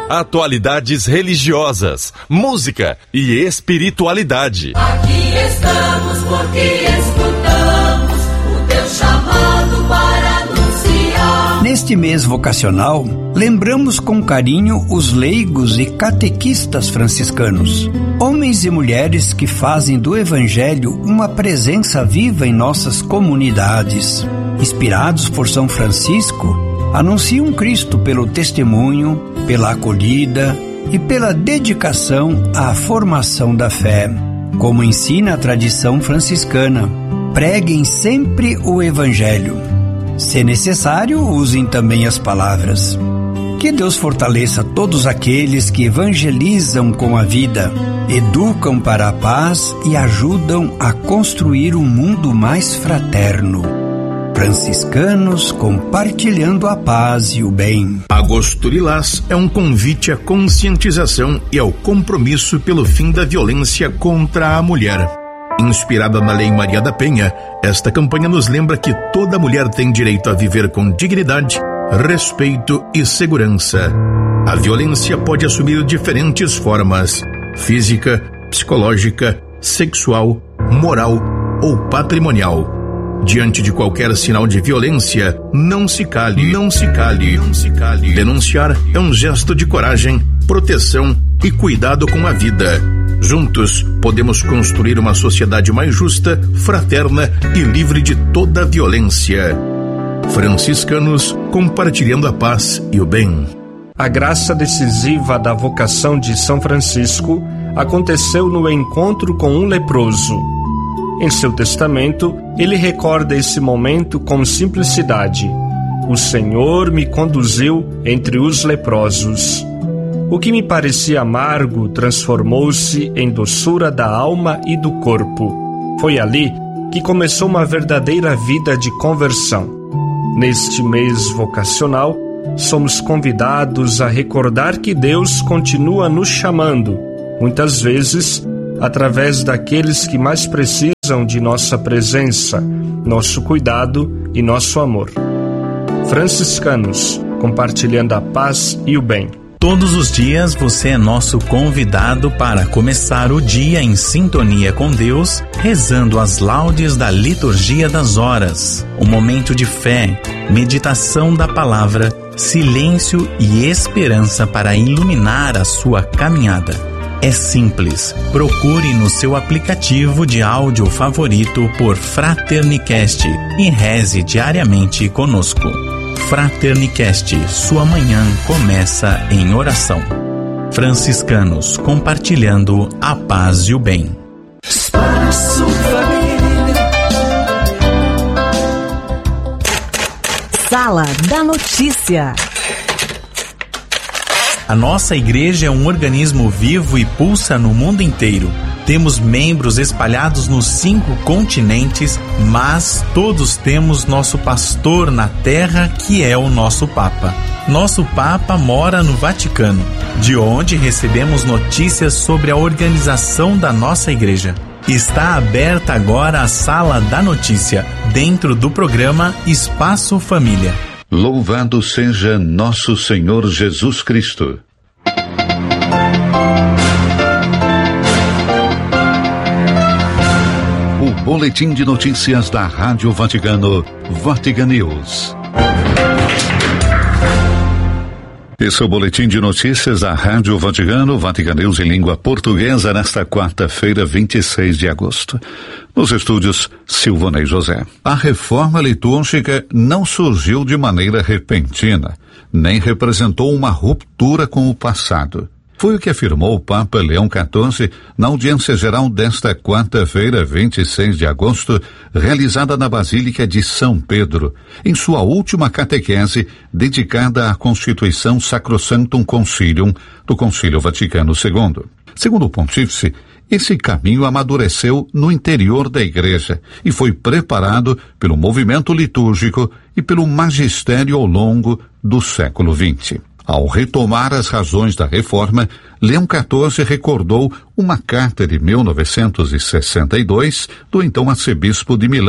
atualidades religiosas, música e espiritualidade. Aqui estamos porque escutamos o teu chamado para anunciar. Neste mês vocacional, lembramos com carinho os leigos e catequistas franciscanos, homens e mulheres que fazem do Evangelho uma presença viva em nossas comunidades. Inspirados por São Francisco, anunciam Cristo pelo testemunho, pela acolhida e pela dedicação à formação da fé. Como ensina a tradição franciscana, preguem sempre o Evangelho. Se necessário, usem também as palavras. Que Deus fortaleça todos aqueles que evangelizam com a vida, educam para a paz e ajudam a construir um mundo mais fraterno. Franciscanos compartilhando a paz e o bem. Agosto Lilás é um convite à conscientização e ao compromisso pelo fim da violência contra a mulher. Inspirada na Lei Maria da Penha, esta campanha nos lembra que toda mulher tem direito a viver com dignidade, respeito e segurança. A violência pode assumir diferentes formas: física, psicológica, sexual, moral ou patrimonial. Diante de qualquer sinal de violência, não se cale. Denunciar é um gesto de coragem, proteção e cuidado com a vida. Juntos, podemos construir uma sociedade mais justa, fraterna e livre de toda violência. Franciscanos compartilhando a paz e o bem. A graça decisiva da vocação de São Francisco aconteceu no encontro com um leproso. Em seu testamento, ele recorda esse momento com simplicidade. O Senhor me conduziu entre os leprosos. O que me parecia amargo transformou-se em doçura da alma e do corpo. Foi ali que começou uma verdadeira vida de conversão. Neste mês vocacional, somos convidados a recordar que Deus continua nos chamando, muitas vezes através daqueles que mais precisam de nossa presença, nosso cuidado e nosso amor. Franciscanos, compartilhando a paz e o bem. Todos os dias você é nosso convidado para começar o dia em sintonia com Deus, rezando as laudes da liturgia das horas. Um momento de fé, meditação da palavra, silêncio e esperança para iluminar a sua caminhada. É simples. Procure no seu aplicativo de áudio favorito por Fraternicast e reze diariamente conosco. Fraternicast, sua manhã começa em oração. Franciscanos compartilhando a paz e o bem. Espaço Família. Sala da Notícia. A nossa igreja é um organismo vivo e pulsa no mundo inteiro. Temos membros espalhados nos 5 continentes, mas todos temos nosso pastor na terra, que é o nosso Papa. Nosso Papa mora no Vaticano, de onde recebemos notícias sobre a organização da nossa igreja. Está aberta agora a Sala da Notícia, dentro do programa Espaço Família. Louvado seja nosso Senhor Jesus Cristo. O boletim de notícias da Rádio Vaticano, Vatican News. Esse é o boletim de notícias da Rádio Vaticano, Vatican News em língua portuguesa, nesta quarta-feira, 26 de agosto. Nos estúdios, Silvonei José. A reforma litúrgica não surgiu de maneira repentina, nem representou uma ruptura com o passado. Foi o que afirmou o Papa Leão XIV na audiência geral desta quarta-feira, 26 de agosto, realizada na Basílica de São Pedro, em sua última catequese dedicada à Constituição Sacrosanctum Concilium do Concílio Vaticano II. Segundo o pontífice, esse caminho amadureceu no interior da Igreja e foi preparado pelo movimento litúrgico e pelo magistério ao longo do século XX. Ao retomar as razões da reforma, Leão XIV recordou uma carta de 1962 do então arcebispo de Milão,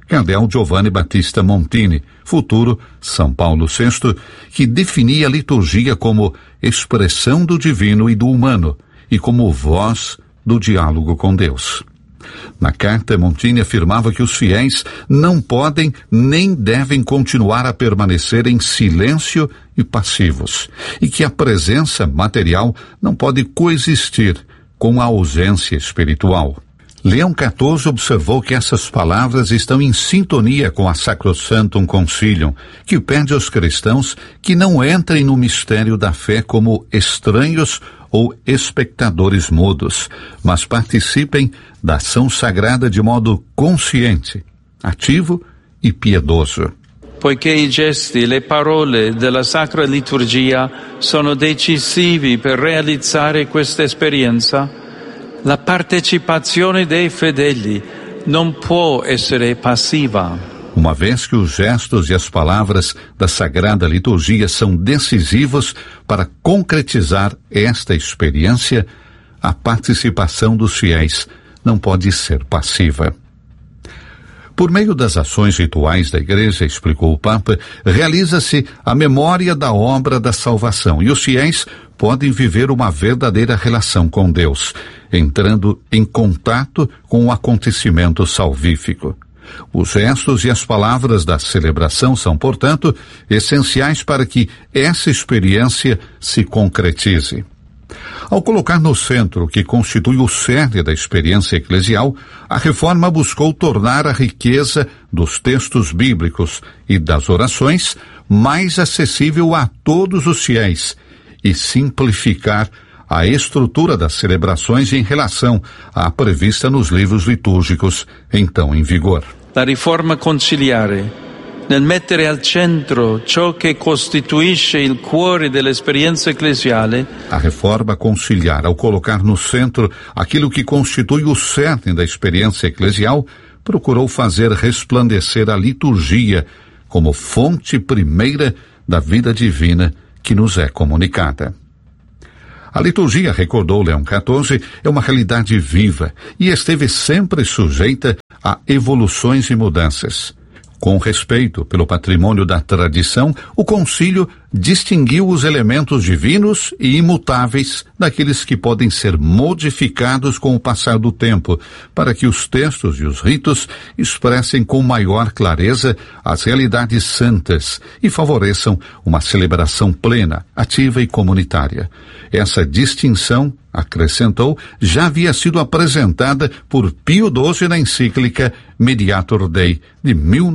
Cardeal Giovanni Battista Montini, futuro São Paulo VI, que definia a liturgia como expressão do divino e do humano e como voz do diálogo com Deus. Na carta, Montini afirmava que os fiéis não podem nem devem continuar a permanecer em silêncio e passivos, e que a presença material não pode coexistir com a ausência espiritual. Leão XIV observou que essas palavras estão em sintonia com a Sacrosanctum Concilium, que pede aos cristãos que não entrem no mistério da fé como estranhos ou espectadores mudos, mas participem da ação sagrada de modo consciente, ativo e piedoso. Poiché i gesti e le parole della Sacra Liturgia sono decisivi per realizzare questa esperienza, la partecipazione dei fedeli non può essere passiva. Uma vez que os gestos e as palavras da Sagrada Liturgia são decisivos para concretizar esta experiência, a participação dos fiéis não pode ser passiva. Por meio das ações rituais da Igreja, explicou o Papa, realiza-se a memória da obra da salvação e os fiéis podem viver uma verdadeira relação com Deus, entrando em contato com o acontecimento salvífico. Os gestos e as palavras da celebração são, portanto, essenciais para que essa experiência se concretize. Ao colocar no centro o que constitui o cerne da experiência eclesial, a Reforma buscou tornar a riqueza dos textos bíblicos e das orações mais acessível a todos os fiéis e simplificar a estrutura das celebrações em relação à prevista nos livros litúrgicos então em vigor. La riforma conciliare, nel mettere al centro ciò che costituisce il cuore dell'esperienza ecclesiale. A reforma conciliar, ao colocar no centro aquilo que constitui o cerne da experiência eclesial, procurou fazer resplandecer a liturgia como fonte primeira da vida divina que nos é comunicada. A liturgia, recordou Leão XIV, é uma realidade viva e esteve sempre sujeita a evoluções e mudanças. Com respeito pelo patrimônio da tradição, o concílio distinguiu os elementos divinos e imutáveis daqueles que podem ser modificados com o passar do tempo, para que os textos e os ritos expressem com maior clareza as realidades santas e favoreçam uma celebração plena, ativa e comunitária. Essa distinção, acrescentou, já havia sido apresentada por Pio XII na encíclica Mediator Dei, de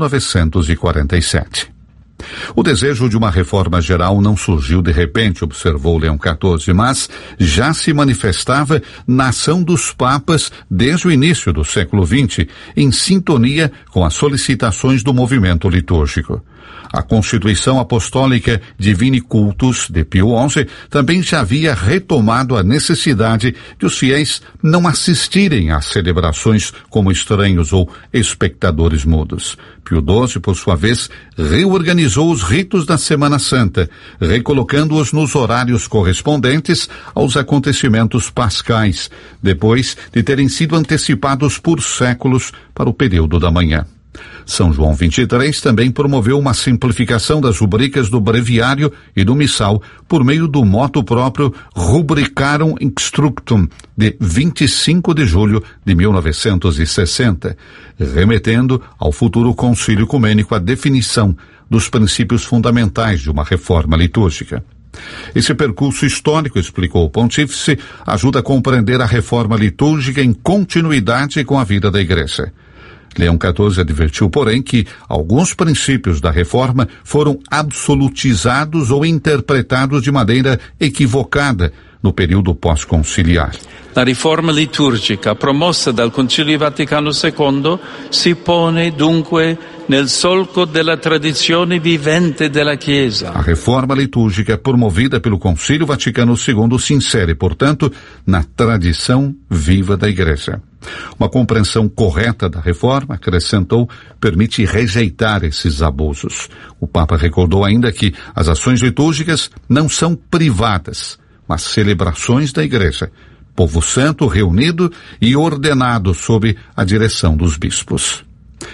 1947. O desejo de uma reforma geral não surgiu de repente, observou Leão XIV, mas já se manifestava na ação dos papas desde o início do século XX, em sintonia com as solicitações do movimento litúrgico. A Constituição Apostólica Divini Cultus, de Pio XI, também já havia retomado a necessidade de os fiéis não assistirem às celebrações como estranhos ou espectadores mudos. Pio XII, por sua vez, reorganizou os ritos da Semana Santa, recolocando-os nos horários correspondentes aos acontecimentos pascais, depois de terem sido antecipados por séculos para o período da manhã. São João XXIII também promoveu uma simplificação das rubricas do breviário e do missal por meio do motu próprio Rubricarum Instructum, de 25 de julho de 1960, remetendo ao futuro concílio ecumênico a definição dos princípios fundamentais de uma reforma litúrgica. Esse percurso histórico, explicou o pontífice, ajuda a compreender a reforma litúrgica em continuidade com a vida da Igreja. Leão XIV advertiu, porém, que alguns princípios da reforma foram absolutizados ou interpretados de maneira equivocada no período pós-conciliar. La riforma liturgica promossa dal Concilio Vaticano II si pone dunque nel solco della tradizione vivente della Chiesa. A reforma litúrgica promovida pelo Concílio Vaticano II se insere, portanto, na tradição viva da Igreja. Uma compreensão correta da reforma, acrescentou, permite rejeitar esses abusos. O Papa recordou ainda que as ações litúrgicas não são privadas, mas celebrações da Igreja, povo santo reunido e ordenado sob a direção dos bispos.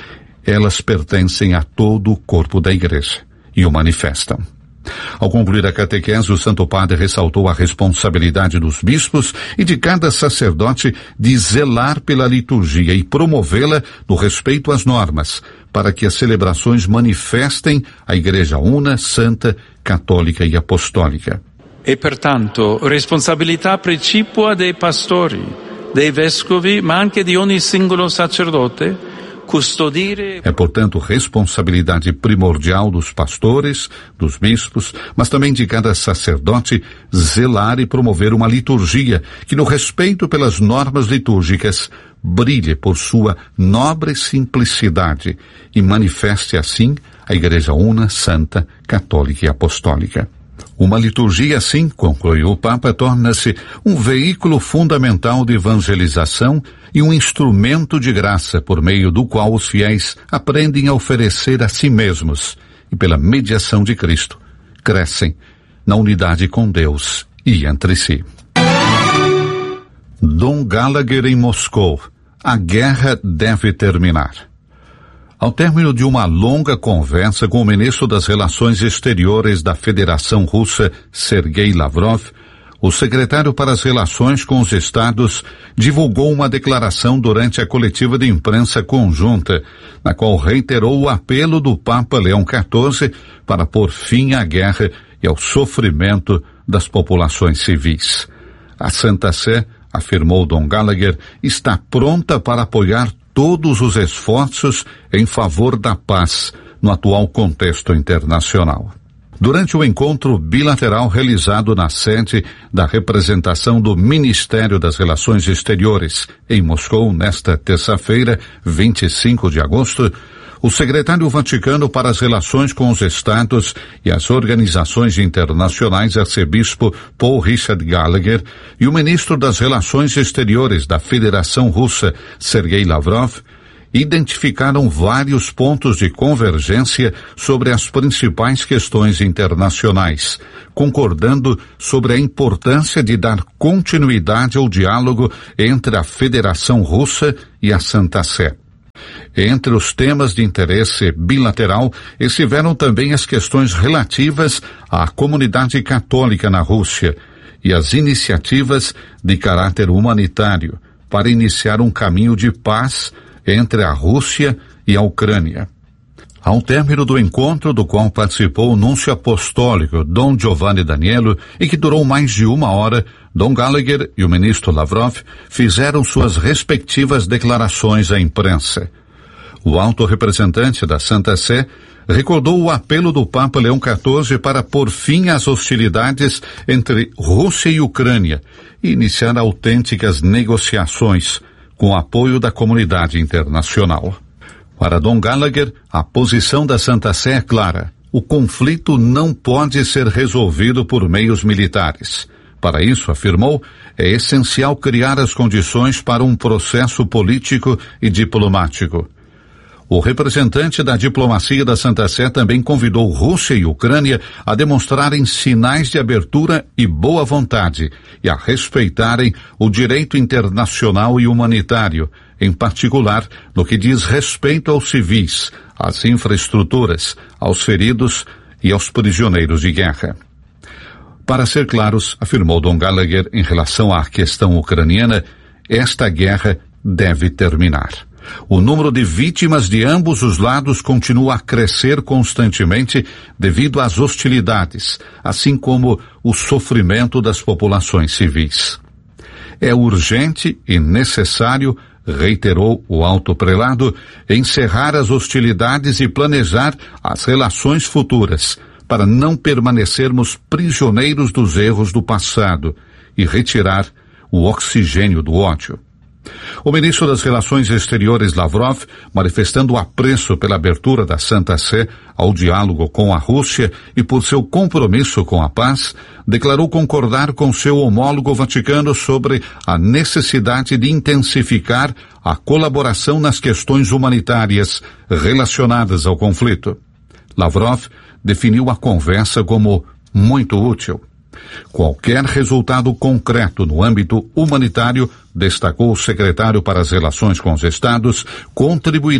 elas pertencem a todo o corpo da Igreja e o manifestam. Ao concluir a catequese, o Santo Padre ressaltou a responsabilidade dos bispos e de cada sacerdote de zelar pela liturgia e promovê-la no respeito às normas, para que as celebrações manifestem a Igreja una, santa, católica e apostólica. E pertanto, responsabilità precipua dei pastori, dei vescovi, ma anche di ogni singolo sacerdote, custodire... É, portanto, responsabilidade primordial dos pastores, dos bispos, mas também de cada sacerdote zelar e promover uma liturgia que, no respeito pelas normas litúrgicas, brilhe por sua nobre simplicidade e manifeste assim a Igreja una, santa, católica e apostólica. Uma liturgia, assim, concluiu o Papa, torna-se um veículo fundamental de evangelização e um instrumento de graça por meio do qual os fiéis aprendem a oferecer a si mesmos e, pela mediação de Cristo, crescem na unidade com Deus e entre si. Dom Gallagher em Moscou. A guerra deve terminar. Ao término de uma longa conversa com o ministro das Relações Exteriores da Federação Russa, Sergei Lavrov, o secretário para as Relações com os Estados divulgou uma declaração durante a coletiva de imprensa conjunta, na qual reiterou o apelo do Papa Leão XIV para pôr fim à guerra e ao sofrimento das populações civis. A Santa Sé, afirmou Dom Gallagher, está pronta para apoiar todos os esforços em favor da paz no atual contexto internacional. Durante o encontro bilateral realizado na sede da representação do Ministério das Relações Exteriores em Moscou nesta terça-feira, 25 de agosto, o secretário Vaticano para as Relações com os Estados e as Organizações Internacionais, arcebispo Paul Richard Gallagher, e o ministro das Relações Exteriores da Federação Russa, Sergei Lavrov, identificaram vários pontos de convergência sobre as principais questões internacionais, concordando sobre a importância de dar continuidade ao diálogo entre a Federação Russa e a Santa Sé. Entre os temas de interesse bilateral estiveram também as questões relativas à comunidade católica na Rússia e as iniciativas de caráter humanitário para iniciar um caminho de paz entre a Rússia e a Ucrânia. Ao término do encontro, do qual participou o núncio apostólico Dom Giovanni Danielo e que durou mais de 1 hora, Dom Gallagher e o ministro Lavrov fizeram suas respectivas declarações à imprensa. O alto representante da Santa Sé recordou o apelo do Papa Leão XIV para pôr fim às hostilidades entre Rússia e Ucrânia e iniciar autênticas negociações com o apoio da comunidade internacional. Para Dom Gallagher, a posição da Santa Sé é clara. O conflito não pode ser resolvido por meios militares. Para isso, afirmou, é essencial criar as condições para um processo político e diplomático. O representante da diplomacia da Santa Sé também convidou Rússia e Ucrânia a demonstrarem sinais de abertura e boa vontade e a respeitarem o direito internacional e humanitário, em particular no que diz respeito aos civis, às infraestruturas, aos feridos e aos prisioneiros de guerra. Para ser claros, afirmou Dom Gallagher em relação à questão ucraniana, esta guerra deve terminar. O número de vítimas de ambos os lados continua a crescer constantemente devido às hostilidades, assim como o sofrimento das populações civis. É urgente e necessário, reiterou o alto prelado, encerrar as hostilidades e planejar as relações futuras, para não permanecermos prisioneiros dos erros do passado e retirar o oxigênio do ódio. O ministro das Relações Exteriores Lavrov, manifestando apreço pela abertura da Santa Sé ao diálogo com a Rússia e por seu compromisso com a paz, declarou concordar com seu homólogo vaticano sobre a necessidade de intensificar a colaboração nas questões humanitárias relacionadas ao conflito. Lavrov definiu a conversa como muito útil. Qualquer resultado concreto no âmbito humanitário, destacou o secretário para as Relações com os Estados, contribuirá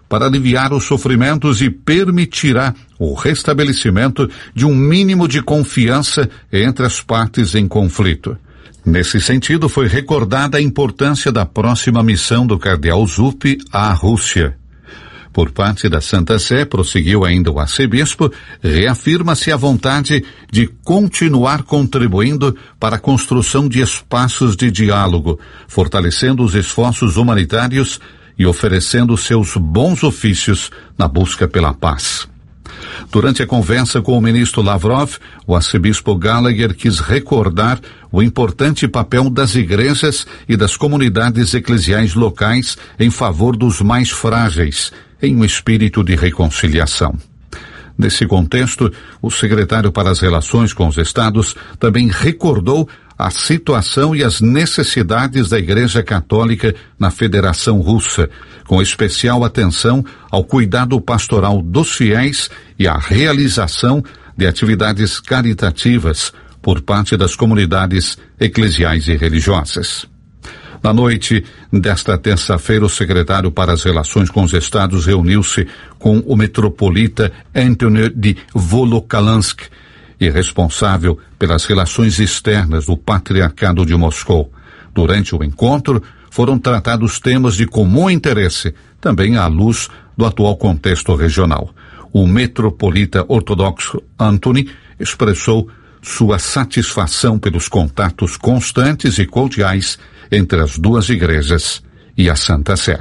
para aliviar os sofrimentos e permitirá o restabelecimento de um mínimo de confiança entre as partes em conflito. Nesse sentido, foi recordada a importância da próxima missão do cardeal Zuppi à Rússia. Por parte da Santa Sé, prosseguiu ainda o arcebispo, reafirma-se a vontade de continuar contribuindo para a construção de espaços de diálogo, fortalecendo os esforços humanitários e oferecendo seus bons ofícios na busca pela paz. Durante a conversa com o ministro Lavrov, o arcebispo Gallagher quis recordar o importante papel das igrejas e das comunidades eclesiais locais em favor dos mais frágeis, em um espírito de reconciliação. Nesse contexto, o secretário para as Relações com os Estados também recordou a situação e as necessidades da Igreja Católica na Federação Russa, com especial atenção ao cuidado pastoral dos fiéis e à realização de atividades caritativas por parte das comunidades eclesiais e religiosas. Na noite desta terça-feira, o secretário para as Relações com os Estados reuniu-se com o metropolita Antony de Volokolamsk e responsável pelas relações externas do Patriarcado de Moscou. Durante o encontro, foram tratados temas de comum interesse, também à luz do atual contexto regional. O metropolita ortodoxo Antony expressou sua satisfação pelos contatos constantes e cordiais entre as duas igrejas e a Santa Sé.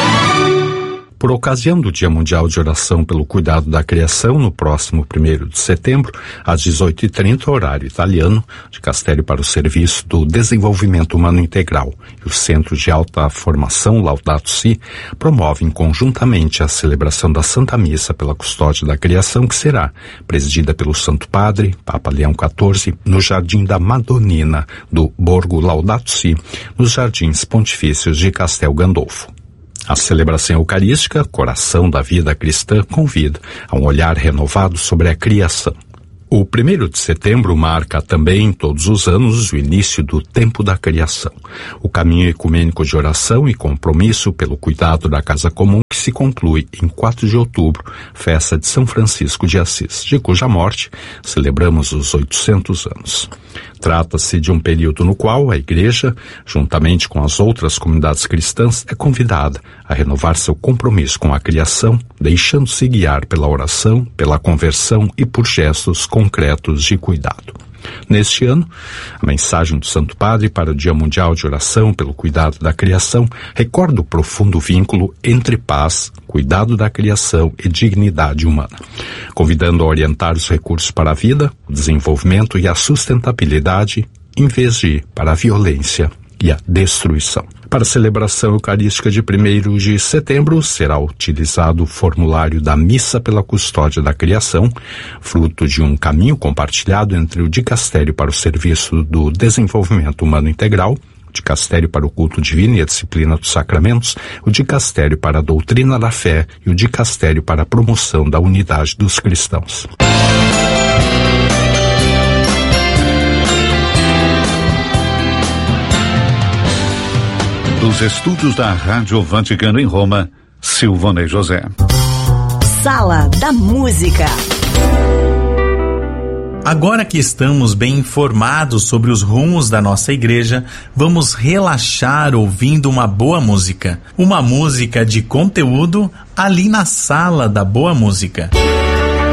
Por ocasião do Dia Mundial de Oração pelo Cuidado da Criação, no próximo 1º de setembro, às 18h30, horário italiano, o Dicastério para o Serviço do Desenvolvimento Humano Integral e o Centro de Alta Formação Laudato Si promovem conjuntamente a celebração da Santa Missa pela Custódia da Criação, que será presidida pelo Santo Padre, Papa Leão XIV, no Jardim da Madonnina do Borgo Laudato Si, nos Jardins Pontifícios de Castel Gandolfo. A celebração eucarística, coração da vida cristã, convida a um olhar renovado sobre a criação. O 1º de setembro marca também, todos os anos, o início do Tempo da Criação, o caminho ecumênico de oração e compromisso pelo cuidado da casa comum, que se conclui em 4 de outubro, festa de São Francisco de Assis, de cuja morte celebramos os 800 anos. Trata-se de um período no qual a Igreja, juntamente com as outras comunidades cristãs, é convidada a renovar seu compromisso com a criação, deixando-se guiar pela oração, pela conversão e por gestos concretos de cuidado. Neste ano, a mensagem do Santo Padre para o Dia Mundial de Oração pelo Cuidado da Criação recorda o profundo vínculo entre paz, cuidado da criação e dignidade humana, convidando a orientar os recursos para a vida, o desenvolvimento e a sustentabilidade, em vez de ir para a violência e a destruição. Para a celebração eucarística de 1º de setembro, será utilizado o formulário da Missa pela Custódia da Criação, fruto de um caminho compartilhado entre o Dicastério para o Serviço do Desenvolvimento Humano Integral, o Dicastério para o Culto Divino e a Disciplina dos Sacramentos, o Dicastério para a Doutrina da Fé e o Dicastério para a Promoção da Unidade dos Cristãos. Dos estúdios da Rádio Vaticano em Roma, Silvonei José. Sala da Música. Agora que estamos bem informados sobre os rumos da nossa igreja, vamos relaxar ouvindo uma boa música. Uma música de conteúdo ali na Sala da Boa Música.